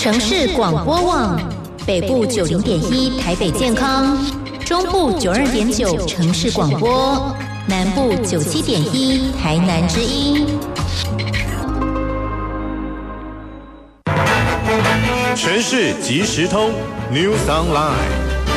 城市广播网，北部90.1台北健康，中部92.9城市广播，南部97.1台南之音。 城市即时通 News Online，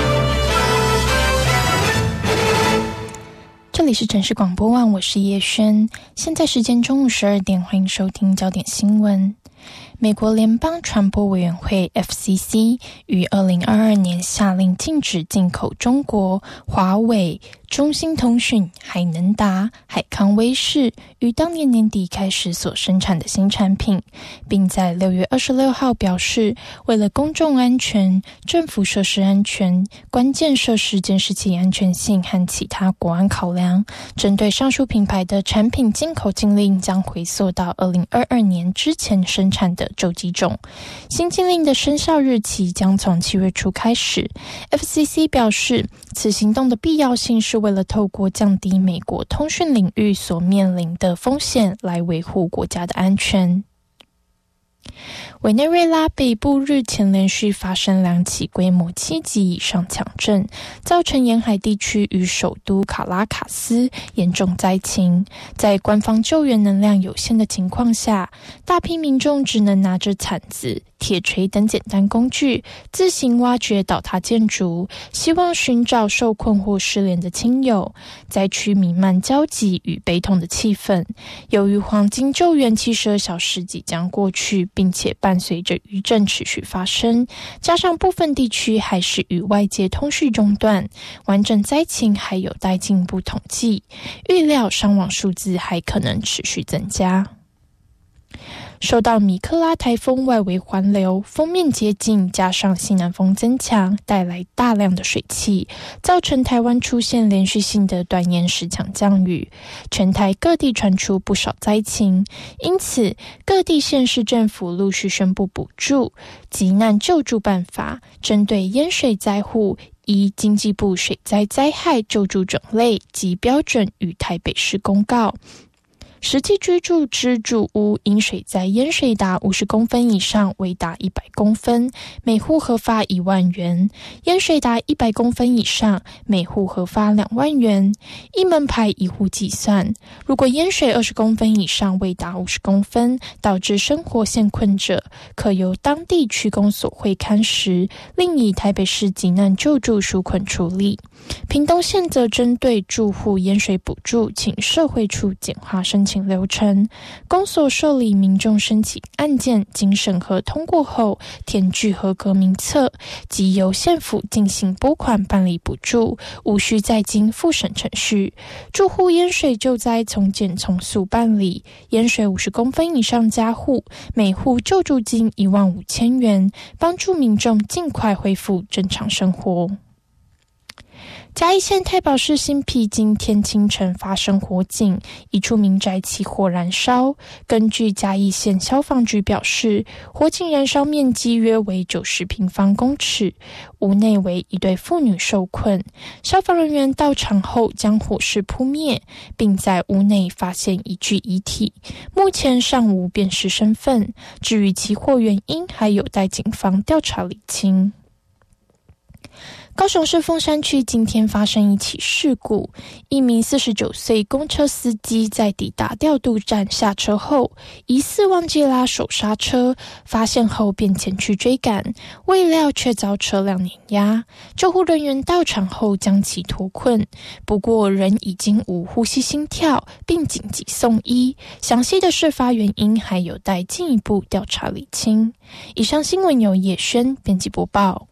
这里是城市广播网，我是叶轩。现在时间中午12点，欢迎收听焦点新闻。美国联邦传播委员会 FCC 于2022年下令禁止进口中国华为、中兴通讯、海能达、海康威视于当年年底开始所生产的新产品，并在6月26号表示，为了公众安全、政府设施安全、关键设施监视器安全性和其他国安考量，针对上述品牌的产品进口禁令将回溯到2022年之前生产的手机种。新禁令的生效日期将从7月初开始。FCC 表示，此行动的必要性是为了透过降低美国通讯领域所面临的风险来维护国家的安全。委内瑞拉北部日前连续发生2起规模7级以上强震，造成沿海地区与首都卡拉卡斯严重灾情。在官方救援能量有限的情况下，大批民众只能拿着铲子、铁锤等简单工具自行挖掘倒塌建筑，希望寻找受困或失联的亲友。灾区弥漫焦急与悲痛的气氛。由于黄金救援72小时即将过去，并且伴随着余震持续发生，加上部分地区还是与外界通讯中断，完整灾情还有待进一步统计，预料伤亡数字还可能持续增加。受到米克拉台风外围环流，锋面接近，加上西南风增强，带来大量的水汽，造成台湾出现连续性的短延时强降雨，全台各地传出不少灾情，因此各地县市政府陆续宣布补助、急难救助办法，针对淹水灾户依经济部水灾灾害救助种类及标准与台北市公告。实际居住之住屋因水灾淹水达50公分以上为达100公分，每户核发1万元；淹水达100公分以上，每户核发2万元。一门牌一户计算，如果淹水20公分以上未达50公分，导致生活陷困者，可由当地区公所会勘时，另以台北市急难救助纾困处理。屏东县则针对住户淹水补助，请社会处简化申请流程，公所受理民众申请案件，经审核通过后填具合格名册，即由县府进行拨款办理补助，无需再经复审程序。住户淹水救灾从简从速办理，淹水50公分以上家户，每户救助金15000元，帮助民众尽快恢复正常生活。嘉义县太保市新埤今天清晨发生火警，一处民宅起火燃烧。根据嘉义县消防局表示，火警燃烧面积约为90平方公尺，屋内为一对妇女受困。消防人员到场后将火势扑灭，并在屋内发现一具遗体，目前尚无辨识身份。至于起火原因，还有待警方调查厘清。高雄市凤山区今天发生一起事故，一名49岁公车司机在抵达调度站下车后，疑似忘记拉手刹车，发现后便前去追赶，未料却遭车辆碾压。救护人员到场后将其脱困，不过人已经无呼吸心跳，并紧急送医。详细的事发原因还有待进一步调查厘清。以上新闻由叶轩编辑播报。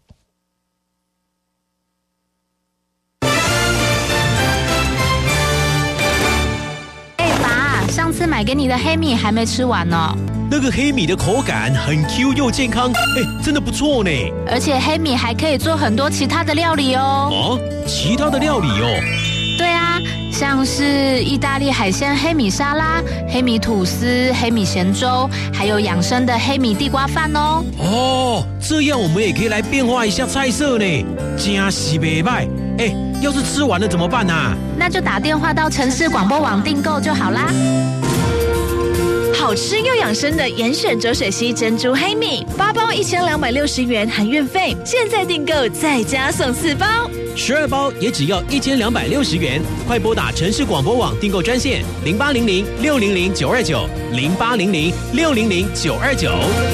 上次买给你的黑米还没吃完呢。 那个黑米的口感很 Q 又健康，真的不错呢。 而且黑米还可以做很多其他的料理哦。 哦，其他的料理哦？ 对啊，像是意大利海鲜黑米沙拉、黑米吐司、黑米咸粥，还有养生的黑米地瓜饭哦。 哦，这样我们也可以来变化一下菜色呢，真是不错。要是吃完了怎么办啊？ 那就打电话到城市广播网订购就好啦。 好吃又养生的严选浊水溪珍珠黑米，8包1260元含运费，现在订购再加送4包 ，12包也只要1260元。快拨打城市广播网订购专线0800-600-929，0800-600-929。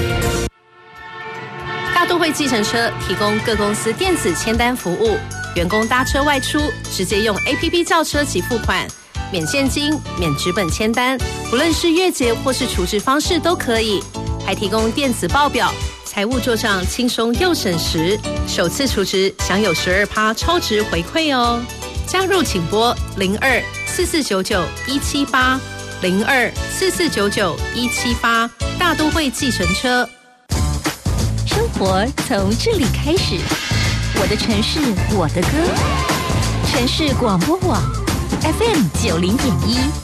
大都会计程车提供各公司电子签单服务，员工搭车外出直接用 APP 叫车及付款，免现金、免纸本签单，不论是月结或是储值方式都可以，还提供电子报表，财务做账轻松又省时，首次储值享有12%超值回馈哦。加入请拨02-4499-178，02-4499-178，大都会计程车。 生活从这里开始，我的城市，我的歌，城市广播网 FM90.1。